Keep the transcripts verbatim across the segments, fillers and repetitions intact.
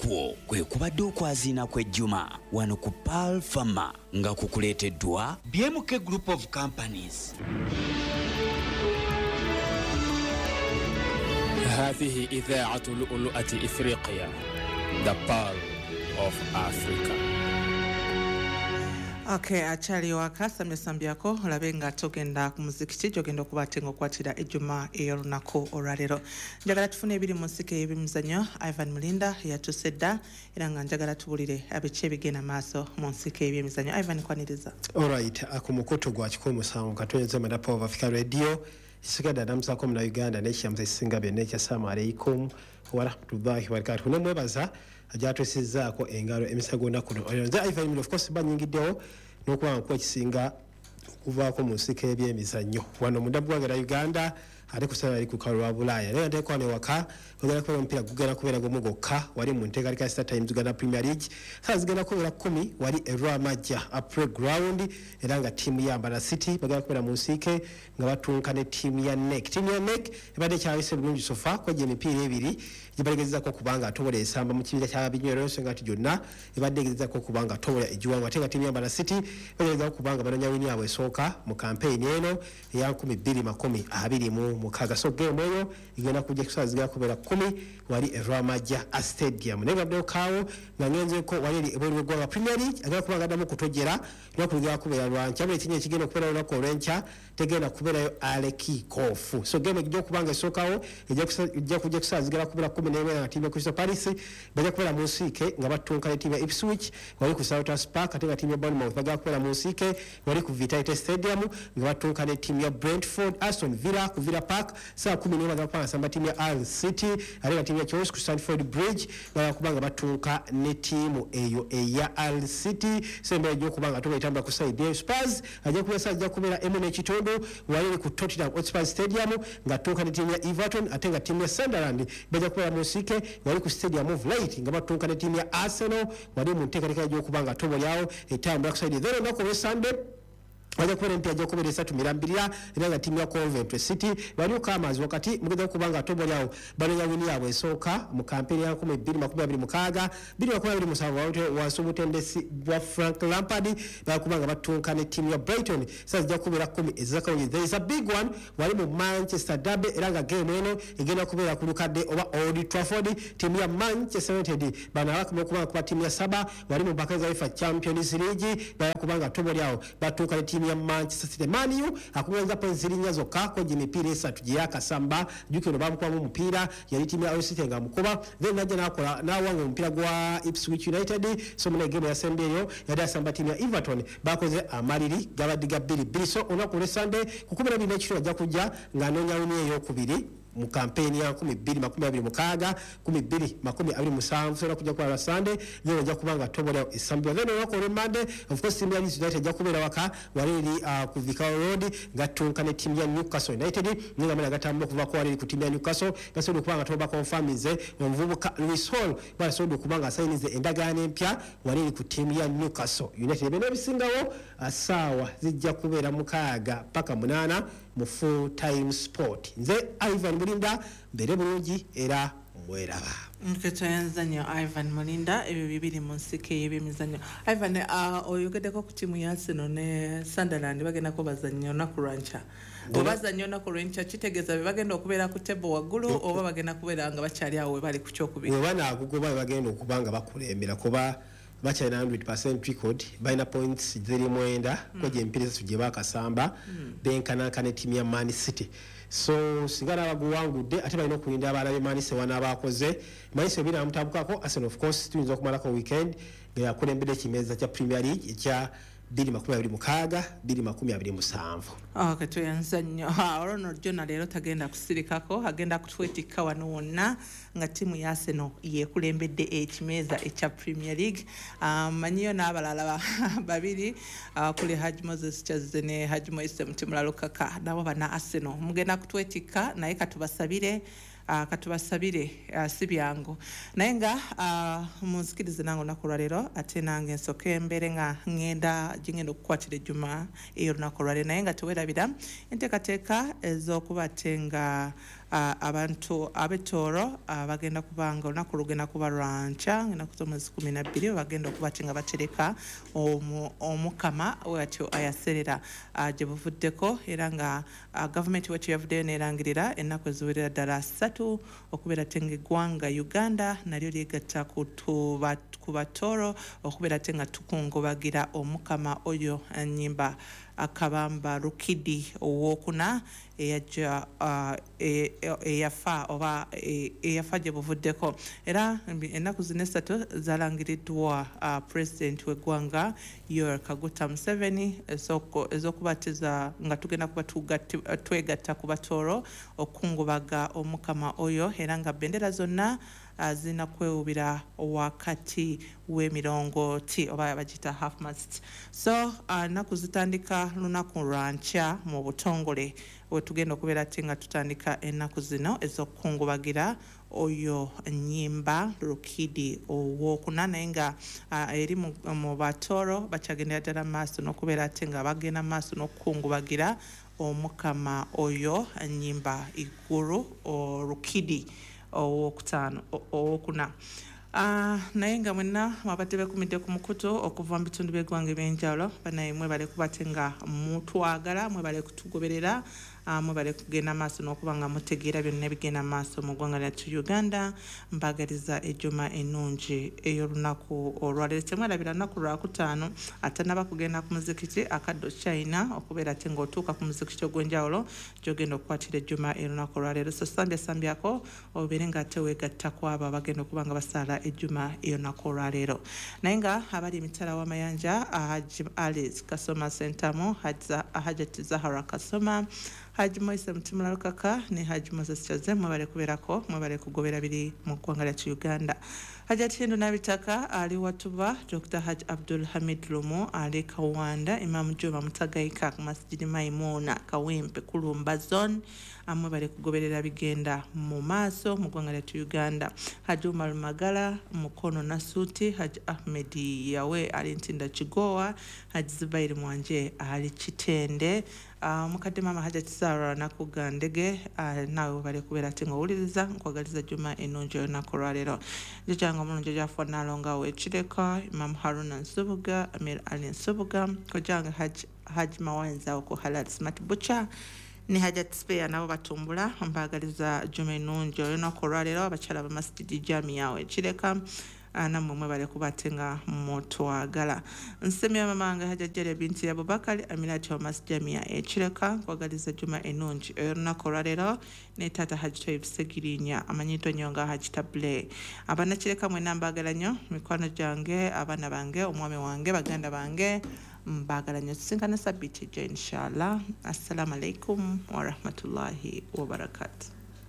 okwo kwe kubadde okwazina kw'ejjuma wano ku Pearl Farmer nga kukuleeteddwa B M K Group of Companies. هذه إذاعة لؤلؤة إفريقيا The Pearl of Africa. Okay, achali wakasa mesambyako olabenga togenda ku muziki jogenda okubatenga okwatira ejjuma ey'olunaku olwaleero. Njagala tufune ebiri mu nsiko y'ebyemizannyo. Ivan Mulinda yatusedda era nga njagala tubulire abice bigenda maaso mu nsiko y'ebyemizannyo. Ivan, kwaniriza. Alright, akumukoto gwa kikomo sangu katonze Madapo of Africa Radio. Isigada namsako mna Uganda n'ekyamuza ekisinga byonna ekyassalaamu aleikum wa rahmatullahi wa barakatuh. Nemwebaza ajatwesizzaako engalo emisagonda kuno. Nze Ivan, of course banyingiddewo n'okuba nkuwa ekisinga okuvaako mu nsiko y'ebyemizannyo wano mu ddabwagera Uganda ate kusala ali ku kalwa Bulaaya naye ate kwane waka ogenda kubeera omupiira gugenda kubeera gumu gwokka wali mu nteekateeka Star Times Uganda Premier League saa zigenda kubeera kumi wali e Rwamajja a playground era nga ttiimu ya Mbala City bagenda kubeera mu nsiike nga batunka ne ttiimu ya N E C. Ttiimu ya N E C ebadde kyawise bulungi sofa kwejja emipiira ebiri gyebalegezezako kubanga atobola esamba mu kibiira ky'ababinyoero ensonga nti gyonna ebadde egezezako kubanga atobola egiwango ate nga ttiimu ya Mbala City balegezezako kubanga banonya wini yaabwe esooka mu kampeyini eno eya nkumi bbiri makumi abiri mu mukaga. So game eyo igenda kujja kusazigala kubeera kumi wali e Rwamajja a stadium naye gabdeo kawo nga ngenzeko wali ebweru gwa Premier League agenda kubanga addamu kutojera n'okuligera kubeera lwanca buli ekinnya ekigenda okubeera olunaku olw'enkya tegenda kubeerayo ale kick-off. So game ejja okubanga esookawo ejja kujja kusazigala kubeera kumi n'ebiri nga ttiimu ya Crystal Palace bajja kubeera mu nsiike nga batunka ne ttiimu ya Ipswich wali ku Southers Park ate nga ttiimu ya Bournemouth bagenda kubeera mu nsiike wali ku Vitality Stadium nga batunka ne ttiimu ya Brentford. Aston Villa ku Villa Park saa kumi n'emu bagenda kupanga samba ttiimu ya Hull City ate nga ttiimu ya Chelsea ku Stamford Bridge bagenda kubanga batunka ne ttiimu eyo eya Hull City. So embeera gy'okubanga tuba etambula ku side eyo Spurs ajja kubeera saa ajja kubeera emu n'ekitundu wali ku Tottenham Hotspur Stadium nga tuuka ne ttiimu ya Everton ate nga ttiimu ya Sunderland bajja kubeera mu nsiike wali ku Stadium of Light nga batunka ne ttiimu ya Arsenal wali mu nteekateeka gy'okubanga tobolyawo etambula ku side then olunaku olw'e Sunday wajja kubeera empya ajja kubeera esatu mirambirira era nga ttiimu ya Coventry City bali okamazi wakati mugenda okubanga atobolyawo banonya wini yaabwe esooka mu kampeni ya nkumi bbiri makumi abiri mukaaga bbiri makumi abiri musanvu wansi obutendesi bwa Frank Lampard bakubanga batunka ne ttiimu ya Brighton saa zijja kubeera kumi ezakawunyi. There is a big one wali mu Manchester Derby era nga game eno egenda kubeera ku lukadde oba Old Trafford. Ttiimu ya Manchester United bano abakuba okubanga kuba ttiimu ya saba wali mu mpaka za UEFA Champions League bakubanga atobolyawo batuuka ne ttiimu ya Manchester City. Man U akuwenza points zirinya zokka ko jimipira esatu gye yakasamba jukino bamukuba mu mpira yali ttiimu ya City nga mukuba then najja nakola nawanga mpira gwa Ipswich United. So mu game ya Sunday eyo yali asamba ttiimu ya Everton bakoze amaliri gabadiga bbiri bbiri. So onaku lwe Sunday kukubira bino ekiro ajja kujja nga noonya wini ey'okubiri mu kampeni ya nkumi bbiri makumi abiri mukaaga nkumi bbiri makumi abiri musanvu sola kujja kwa Sunday leo ajja kubanga tobolya esambya then wako Monday of course team ya Leeds United ajja kubeera waka waliri uh, ku Vicar Road gatunka ne team ya Newcastle United nyinga mala gatamba kuva kwa waliri ku team ya Newcastle gasodo kubanga toba confirmize omuvubuka Luis Hall basodo kubanga signize endagaano empya waliri ku team ya Newcastle United bino bisingawo asawa zijja kubeera mukaaga paka munana mu full time sport. Nze Ivan Mulinda mbere bulungi era mweraba. Nketayenzanyo Ivan Mulinda ebyo bibiri mu nsiko y'ebyemizannyo. Ivan uh, oyogeddeko ku ttiimu ya Arsenal ne Sunderland bagenda ko bazannyo olunaku lwanca. Obazannyo olunaku lwanca kitegeeza be bagenda okubeera ku table waggulu oba bagenda kubeera nga bakyali awo we bali ku kyokubiri. We bana agugoba bagenda okubanga bakulembera kuba bacha one hundred percent record baina points ziri mwenda mm. kwa jempira suje bakasamba mm. benkana kane timu ya Man City. So sigara baguwangude ate balina okulinda abalabe Man City wana abakoze Man City bina mutabukako Arsenal of course tuyinza okumala ko weekend nga yakulembedde kimeza kya Premier League ekya bbiri makumi abiri mukaaga bbiri makumi abiri musanvu. Okay, tuyanzanyo ha Ronald John leero tagenda kusirikako agenda kutwetika wano wonna nga timu ya Arsenal yekulembedde ekimeza ekya Premier League. Um, manyiyo n'abalala babiri uh, kuli Haji Moses Chazze ne Haji Moise Mutimula Lukaka nabo bana Arsenal mugenda kutwetika naye katubasabire Uh, katubasabire uh, sibyangu naye nga uh, munzikirize nango nakolwa leero ate nange nsoke mbere nga ngenda jingendo okukwatira ejjuma eyo lunaku lwaleero naye nga tuwerabira enteekateeka ez'okubatenga uh, abantu ab'Etooro uh, bagenda kubanga olunaku lugenda kuba lwanca enaku z'omwezi kumi na bbiri bagenda okuba ti nga batereka omu, omukama bwatyo ayaserera uh, gye buvuddeko era nga uh, gavumenti bwetyo yavuddeyo neerangirira ennaku eziwerera ddala ssatu okubeera te nga eggwanga Uganda nalyo lyegatta ku batooro okubeera te nga tukungubagira omukama oyo ennyimba akabamba Rukidi owokuna eyaja uh, eyafa oba eyafa gye buvuddeko era ennaku zino essatu zalangiriddwa uh, president w'eggwanga Yoweri Kaguta Museveni ez'okubatiza nga tugenda kuba twegatta ku batooro okukungubaga omukama oyo era nga bendera zonna uh, zina kwewubira wakati w'emirongooti oba bagita half mast so ennaku uh, zitandika lunaku lwanca mu butongole wetugenda okubeera te nga tutandika ennaku zino ez'okukungubagira oyo nnyimba Rukidi owokuna naye nga uh, eri mu batooro bakyagendera ddala maaso n'okubeera te nga bagenda maaso n'okukungubagira omukama oyo nnyimba iguru Rukidi owokutaano owokuna Uh, naye nga mwenna mwabadde bekumidde ku mukutu okuva mu bitundu by'eggwanga eby'enjawulo banaye mwebale kuba te nga mutwagala mwebale kutugoberera uh, mwebale kugenda maaso n'okuba nga mutegeera byonna ebigenda maaso mu ggwanga lyattu Uganda mbagaliza ejjuma ennungi ey'olunaku olwaleero temwerabira lunaku lwakutaano ate naba kugenda ku muzikiti akaddo China okubeera te ng'otuuka ku muzikiti ogw'enjawulo gy'ogenda okukwatira ejjuma ey'olunaku olwaleero so sambya sambyako obeere nga ate weegatta ku abo abagenda okuba nga basaala ejjuma ey'olunaku olwaleero naye nga abali emitala w'amayanja Haji Alice Kasoma Sentamu Hajati Zahara Kasoma Haji Moise Mutimula Lukaka ne Haji Moses Chaze mwebale kubeerako mwebale kugobera biri mu ggwanga lyattu Uganda Hajati Hindu Nabitaka ali watuba Doctor Haji Abdul Hamid Lumu ali Kawanda Imam Juma Mutagaika Masjidi Maimuna Kawempe Kulumba Zone mwebale kugoberera bigenda mu maaso mu ggwanga lyattu Uganda Haji Umar Magala Mukono Nasuti Haji Ahmed Yawe ali Ntinda Kigowa Haji Zubairi Mwanje ali Kitende Uh, mukadde mama Hajati Sara nakugandege uh, nawe bale kubeera te ng'owuliriza nkwagaliza juma ennungi olunaku olwaleero njajanga omulungi gyafa nalonga wekireka Imam Haruna Nsubuga Amir Ali Nsubuga kojanga Haji, Haji Mawanza oko Halal Smart Butcher ne Hajati Spare nabo batumbula mbagaliza juma ennungi olunaku olwaleero abakyala ba Masjidi Jamia wekireka namwe mwebale kuba te nga mutwagala nsemya mamanga Hajajjali binti ya Abubakari Aminati wa Masjamia ekireka nkwagaliza juma ennungi olunaku olwaleero ne taata Haji Toyib Segirinya amanyito nnyo nga Haji Tabule abanakireka mwenna mbagala nnyo mikwano gyange abaana bange omwami wange baganda bange mbagala nnyo tusinkana sabbiiti ejja inshallah assalamu alaikum warahmatullahi wabarakatu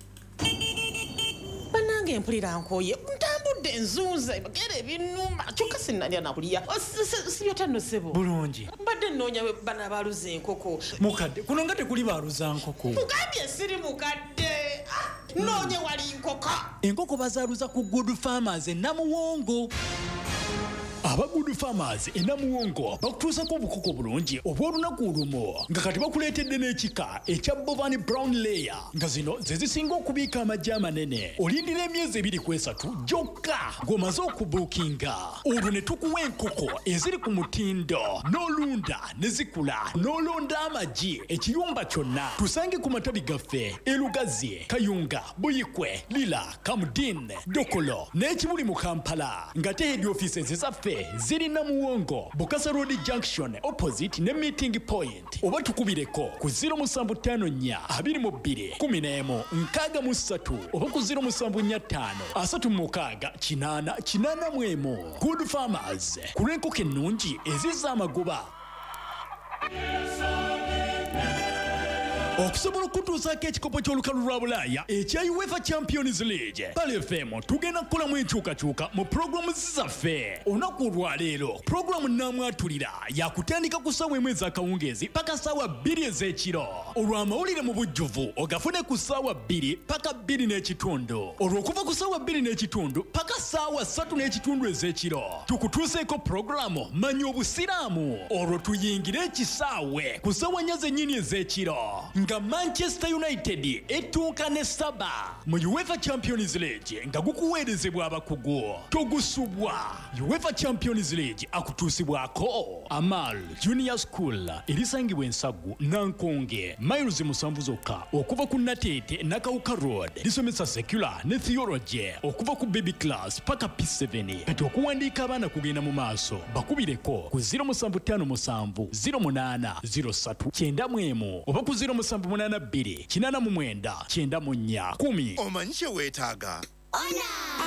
banange mpulira nkoye ntambudde nzuuze bagere ebinuma kyokka sinnalya nakulya sibyotanno sebo bulungi mbadde nnoonya bana baluza enkoko mukadde kuno nga tekuli baluza nkoko mugambye siri mukadde noonye wali nkoko enkoko bazaaluza ku Good Farmers e Namuwongo aba Good Farmers e Namuwongo bakutuusako obukoko bulungi obw'olunaku olumu nga kati bakuleetedde n'ekika ekya Bovan Brown Layer nga zino ze zisinga okubiika amagye amanene olindira emyezi ebiri ku esatu gyokka ng'omaze okubuukinga olwo ne tukuwa enkoko eziri ku mutindo n'olunda ne zikula n'olonda amagi ekiyumba kyonna tusange ku matabi gaffe e Lugazi Kayunga Buyikwe Lila Kamudin Dokolo n'ekibuli mu Kampala nga tehedi ofiisi ezizaffe ziri Namuwongo Bukasa Road Junction opposite ne meeting point oba tukubireko ku zero musanvu ttaano nnya abiri mu bbiri kumi n'emu nkaaga mu ssatu oba ku zero musanvu nnya ttaano asatu mu mukaaga kinaana kinaana mu emu Good Farmers ku lw'enkoko ennungi ezizza amagoba okusobola okutuusaako ekikopo ky'olukalu lwa Bulaaya ekya UEFA Champions League Pal F M tugenda kukolamu enkyukakyuka mu pulogulamu zaffe olunaku olwaleero pulogulamu nnamwatulira yakutandika ku ssaawa emu ez'akawungeezi paka ssaawa bbiri ez'ekiro olw'amawulire mu bujjuvu ogafune ku ssaawa bbiri paka bbiri n'ekitundu olw'okuva ku ssaawa bbiri n'ekitundu paka ssaawa ssatu n'ekitundu ez'ekiro tukutuuseeko pulogulamu manya obusiraamu olwo tuyingire ekisaawe ku ssaawa nnya zennyini ez'ekiro nga Manchester United etuuka ne Saba mu UEFA Champions League nga gukuweerezebwa abakugu togusubwa. UEFA Champions League akutuusibwako Amal Junior School erisangibwa Ensagu Nankonge miles musanvu zokka okuva ku Nateete Nakawuka Road lisomesa secular ne theology okuva ku baby class paka P seven. Kati okuwandiika abaana kugenda mu maaso bakubireko ku zero seven five seven zero eight zero three nine mwemu oba ku zero seven eight two eight nine nine nine nine. Omanyi kye weetaaga? Ona!